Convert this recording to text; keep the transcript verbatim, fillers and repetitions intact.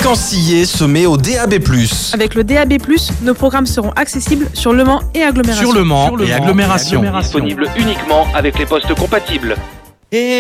Fréquencier se met au D A B plus. Avec le D A B plus, nos programmes seront accessibles sur Le Mans et agglomération. Sur Le Mans et agglomération. Disponible uniquement avec les postes compatibles. Et